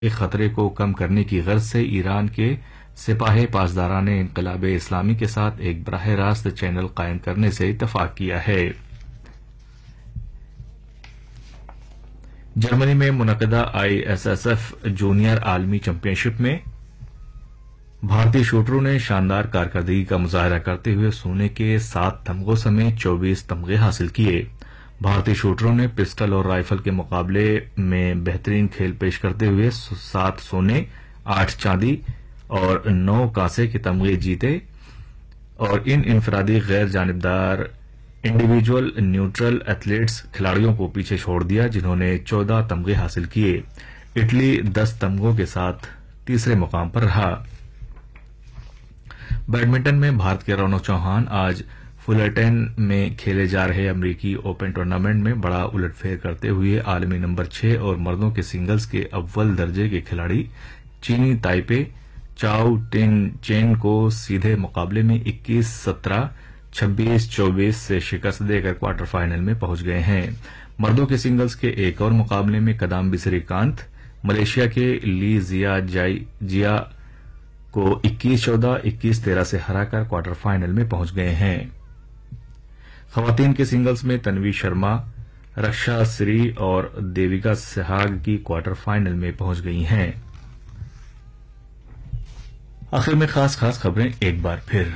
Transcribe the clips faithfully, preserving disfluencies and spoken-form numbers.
के खतरे को कम करने की गर्ज से ईरान के सिपाही पासदारान ने इनकलाब इस्लामी के साथ एक बराह रास्त चैनल कायम करने से इत्तफाक किया है। जर्मनी में मुनक़दा I S S F junior आलमी चैंपियनशिप में भारतीय शूटरों ने शानदार कारकर्दगी का मुजाहरा करते हुए सोने के सात तमगों समेत चौबीस तमगे हासिल किए। भारतीय शूटरों ने पिस्टल और राइफल के मुकाबले में बेहतरीन खेल पेश करते हुए सात सोने, आठ चांदी और नौ कांसे के तमगे जीते और इन इनफरादी गैर जानिबदार इंडिविजुअल न्यूट्रल एथलीट्स खिलाड़ियों को पीछे छोड़ दिया, जिन्होंने चौदह तमगे हासिल किए। इटली दस तमगों के साथ तीसरे मुकाम पर रहा। बैडमिंटन में भारत के रौनक चौहान आज फुलरटन में खेले जा रहे अमरीकी ओपन टूर्नामेंट में बड़ा उलटफेर करते हुए आलमी नंबर छह और मर्दों के सिंगल्स के अव्वल दर्जे के खिलाड़ी चीनी ताइपे चाओ टिन चेन को सीधे मुकाबले में इक्कीस सत्रह, छब्बीस चौबीस से शिकस्त देकर क्वार्टर फाइनल में पहुंच गए हैं। मर्दों के सिंगल्स के एक और मुकाबले में कदाम्बी श्रीकांत मलेशिया के ली जिया जाई जिया को इक्कीस चौदह, इक्कीस तेरह से हराकर क्वार्टर फाइनल में पहुंच गए हैं। खवातीन के सिंगल्स में तन्वी शर्मा, रक्षा श्री और देविका सहवाग की क्वार्टर फाइनल में पहुंच गई हैं। आखिर में खास खास खबरें एक बार फिर।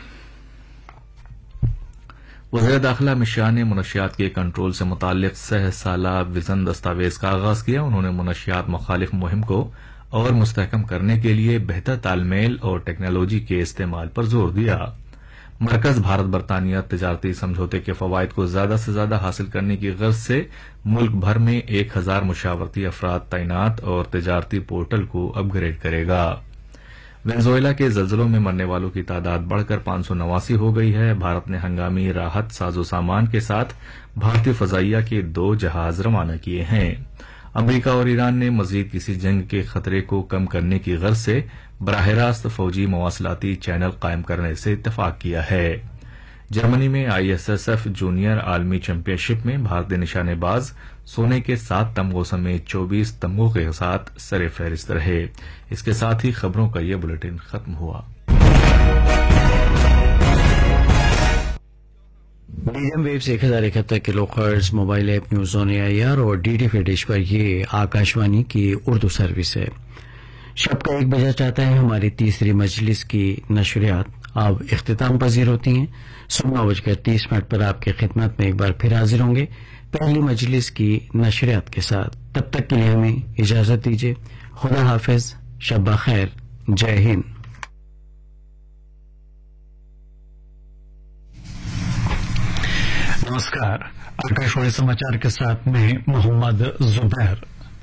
वज़ीर दाखिला अमित शाह ने मुनशियात के कंट्रोल से मुताल्लिक सह साला विजन दस्तावेज का आगाज किया। उन्होंने मुनशियात मुखालिफ मुहिम को और मुस्तहकम करने के लिए बेहतर तालमेल और टेक्नोलॉजी के इस्तेमाल पर जोर दिया। मरकज भारत बरतानिया तजारती समझौते के फवायद को ज्यादा से ज्यादा हासिल करने की गर्ज से मुल्क भर में एक हजार मुशावरती अफराद तैनात और तजारती पोर्टल को अपग्रेड करेगा। वेनेजुएला के जल्जलों में मरने वालों की तादाद बढ़कर पांच सौ नवासी हो गई है। भारत ने हंगामी राहत साजो सामान के साथ भारतीय फजाइया के दो जहाज रवाना किए हैं। अमरीका और ईरान ने मजीद किसी जंग के खतरे को कम करने की गर्ज से बराह रास्त फौजी मवासलाती चैनल कायम करने से इत्तफाक किया है। जर्मनी में I S S F junior आलमी चैंपियनशिप में भारतीय निशानेबाज सोने के सात तमगों समेत चौबीस तमगों के साथ सरे फहरिस्त रहे। इसके साथ ही खबरों का यह बुलेटिन खत्म हुआ। मीडियम वेव से एक हजार इकहत्तर kilo hertz mobile app news on AIR और डीडी फ्री डिश पर ये आकाशवाणी की उर्दू सर्विस है। शब का एक बजा चाहता है हमारी तीसरी मजलिस की नशरियात अब इख्तिताम पजीर होती हैं। सुबह नौ बजकर तीस मिनट पर आपकी खिदमत में एक बार फिर हाजिर होंगे पहली मजलिस की नशरियात के साथ। तब तक के लिए हमें इजाजत दीजिए। खुदा हाफिज, शब खैर, जय हिंद। नमस्कार, आकाशवाणी समाचार के साथ में मोहम्मद जुबैर।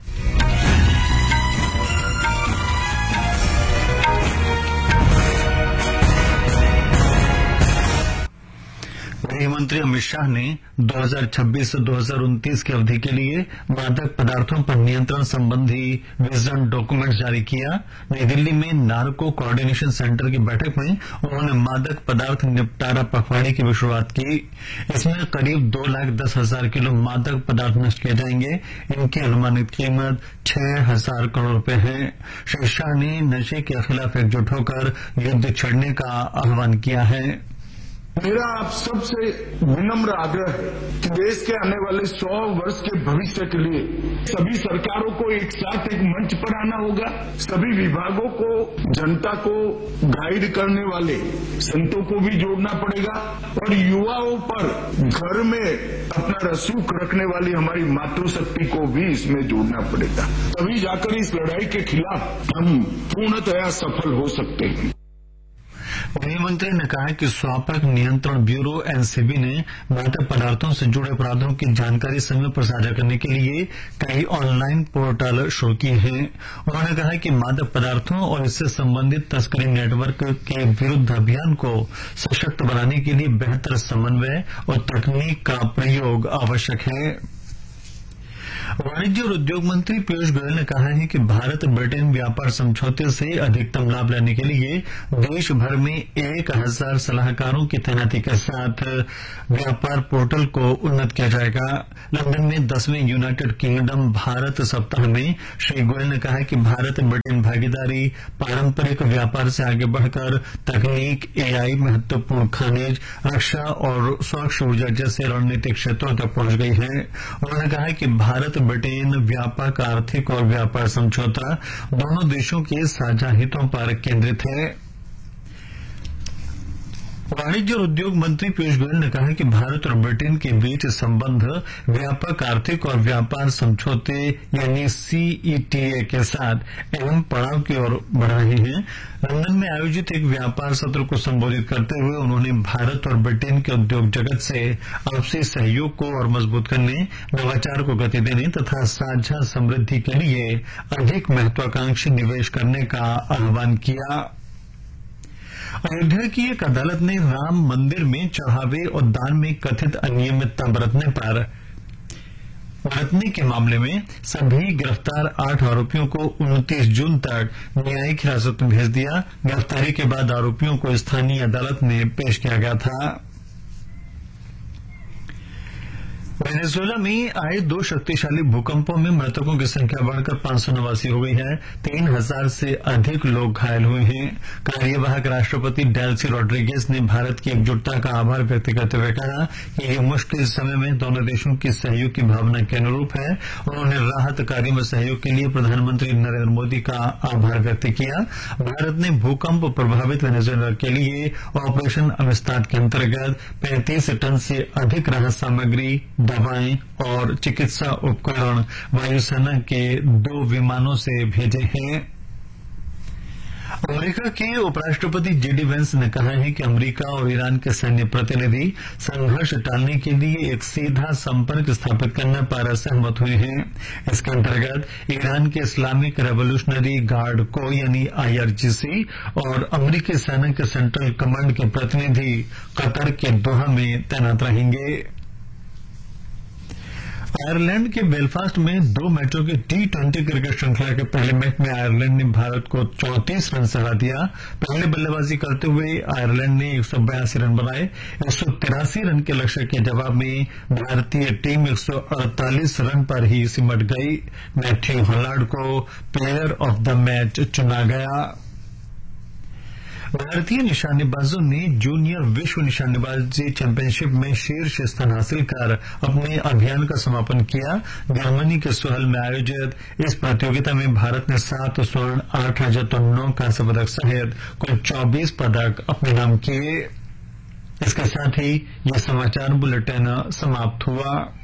गृहमंत्री अमित शाह ने दो हज़ार छब्बीस से दो हज़ार उनतीस की अवधि के लिए मादक पदार्थों पर नियंत्रण संबंधी विजन डॉक्यूमेंट जारी किया। नई दिल्ली में नार्को कोऑर्डिनेशन सेंटर की बैठक में उन्होंने मादक पदार्थ निपटारा पखवाड़े की भी शुरुआत की। इसमें करीब दो लाख दस हजार किलो मादक पदार्थ नष्ट किए जाएंगे। इनकी अनुमानित कीमत छह हजार करोड़ रुपए है। श्री शाह ने नशे के खिलाफ एकजुट होकर युद्ध छेड़ने का आह्वान किया है। मेरा आप सबसे विनम्र आग्रह है कि देश के आने वाले सौ वर्ष के भविष्य के लिए सभी सरकारों को एक साथ एक मंच पर आना होगा। सभी विभागों को, जनता को गाइड करने वाले संतों को भी जोड़ना पड़ेगा और युवाओं पर घर में अपना रसूख रखने वाली हमारी मातृशक्ति को भी इसमें जोड़ना पड़ेगा। तभी जाकर इस लड़ाई के खिलाफ हम पूर्णतया सफल हो सकते हैं। गृहमंत्री ने कहा कि स्वापक नियंत्रण ब्यूरो एनसीबी ने मादक पदार्थों से जुड़े अपराधों की जानकारी समय पर साझा करने के लिए कई ऑनलाइन पोर्टल शुरू किए हैं। उन्होंने कहा कि मादक पदार्थों और इससे संबंधित तस्करी नेटवर्क के विरुद्ध अभियान को सशक्त बनाने के लिए बेहतर समन्वय और तकनीक का प्रयोग आवश्यक है। वाणिज्य और उद्योग मंत्री पीयूष गोयल ने कहा है कि भारत ब्रिटेन व्यापार समझौते से अधिकतम लाभ लेने के लिए देश भर में एक हजार सलाहकारों की तैनाती के साथ व्यापार पोर्टल को उन्नत किया जाएगा। लंदन में दसवें यूनाइटेड किंगडम भारत सप्ताह में श्री गोयल ने कहा कि भारत ब्रिटेन भागीदारी पारंपरिक व्यापार से आगे बढ़कर तकनीक, एआई, महत्वपूर्ण खनिज, रक्षा और स्वच्छ ऊर्जा जैसे रणनीतिक क्षेत्रों तक पहुंच गई है। उन्होंने कहा कि भारत ब्रिटेन व्यापक, आर्थिक और व्यापार समझौता दोनों देशों के साझा हितों पर केंद्रित है। वाणिज्य और उद्योग मंत्री पीयूष गोयल ने कहा कि भारत और ब्रिटेन के बीच संबंध व्यापक आर्थिक और व्यापार समझौते यानी सीईटीए के साथ अहम पड़ाव की ओर बढ़ रहे हैं। लंदन में आयोजित एक व्यापार सत्र को संबोधित करते हुए उन्होंने भारत और ब्रिटेन के उद्योग जगत से आपसी सहयोग को और मजबूत करने, नवाचार को गति देने तथा साझा समृद्धि के लिए अधिक महत्वाकांक्षी निवेश करने का आह्वान किया। अयोध्या की एक अदालत ने राम मंदिर में चढ़ावे और दान में कथित अनियमितता बरतने पर बरतने के मामले में सभी गिरफ्तार आठ आरोपियों को उनतीस जून तक न्यायिक हिरासत में भेज दिया। गिरफ्तारी के बाद आरोपियों को स्थानीय अदालत में पेश किया गया था। वेनेजुएला में आए दो शक्तिशाली भूकंपों में मृतकों की संख्या बढ़कर पांच सौ नवासी हो गई है। तीन हजार से अधिक लोग घायल हुए हैं। कार्यवाहक राष्ट्रपति डेल्सी रोड्रिगेज ने भारत की एकजुटता का आभार व्यक्त करते हुए कहा कि यह मुश्किल समय में दोनों देशों की सहयोग की भावना के अनुरूप है। उन्होंने राहत कार्य में सहयोग के लिए प्रधानमंत्री नरेंद्र मोदी का आभार व्यक्त किया। भारत ने भूकंप प्रभावित वेनेजुएला के लिए ऑपरेशन अमिस्ताद के अंतर्गत पैंतीस टन से अधिक राहत सामग्री, दवाएं और चिकित्सा उपकरण वायुसेना के दो विमानों से भेजे हैं। अमेरिका के उपराष्ट्रपति जेडी वेंस ने कहा है कि अमेरिका और ईरान के सैन्य प्रतिनिधि संघर्ष टालने के लिए एक सीधा संपर्क स्थापित करने पर सहमत हुए हैं। इसके अंतर्गत ईरान के इस्लामिक रेवोल्यूशनरी गार्ड को यानी आईआरजीसी और अमेरिकी सेना के सेंट्रल कमांड के प्रतिनिधि कतर के दोहा में तैनात रहेंगे। आयरलैंड के बेलफास्ट में दो मैचों की टी ट्वेंटी क्रिकेट श्रृंखला के पहले मैच में आयरलैंड ने भारत को चौंतीस रन से हरा दिया। पहले बल्लेबाजी करते हुए आयरलैंड ने एक सौ बयासी रन बनाए। एक सौ तिरासी रन के लक्ष्य के जवाब में भारतीय टीम एक सौ अड़तालीस रन पर ही सिमट गई। मैथ्यू हॉलैंड को प्लेयर ऑफ द मैच चुना गया। भारतीय निशानेबाजों ने जूनियर विश्व निशानेबाजी चैंपियनशिप में शीर्ष स्थान हासिल कर अपने अभियान का समापन किया। जर्मनी के सोहल में आयोजित इस प्रतियोगिता में भारत ने सात स्वर्ण, आठ रजत और नौ कांस्य पदक सहित कुल चौबीस पदक अपने नाम किए। इसके साथ ही यह समाचार बुलेटिन समाप्त हुआ।